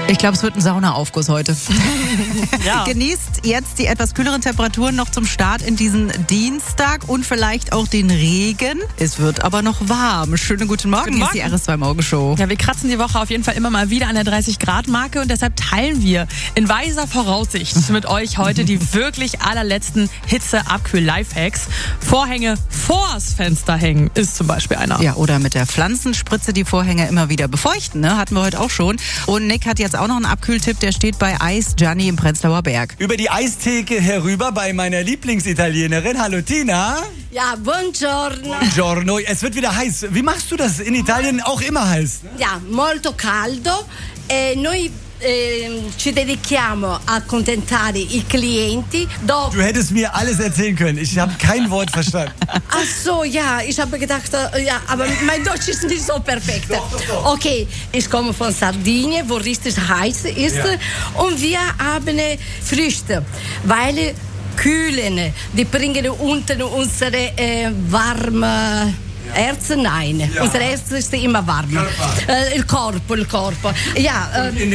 Ich glaube, es wird ein Saunaaufguss heute. Ja. Genießt jetzt die etwas kühleren Temperaturen noch zum Start in diesen Dienstag und vielleicht auch den Regen. Es wird aber noch warm. Schönen guten Morgen, hier ist die RS2 Morgenshow. Ja, wir kratzen die Woche auf jeden Fall immer mal wieder an der 30-Grad-Marke und deshalb teilen wir in weiser Voraussicht mit euch heute die wirklich allerletzten Hitze-Abkühl-Lifehacks. Vorhänge vors Fenster hängen ist zum Beispiel einer. Ja, oder mit der Pflanzenspritze die Vorhänge immer wieder befeuchten, ne? Hatten wir heute auch schon. Und Nick hat jetzt auch noch einen Abkühltipp, der steht bei Eis Gianni im Prenzlauer Berg. Über die Eistheke herüber bei meiner Lieblingsitalienerin. Hallo Tina. Ja, buongiorno. Buongiorno. Es wird wieder heiß. Wie machst du das in Italien auch immer heiß? Ja, molto caldo. Noi ci dedichiamo a accontentare i clienti. Du hättest mir alles erzählen können. Ich habe kein Wort verstanden. Ach so, ja, ich habe gedacht, ja, aber mein Deutsch ist nicht so perfekt. Doch. Okay, ich komme von Sardinien, wo richtig heiß ist. Ja. Und wir haben Früchte, weil kühlen, die bringen unten unsere warme Herzen, nein. Ja. Unser Herz ist immer warm. Il corpo. Ja,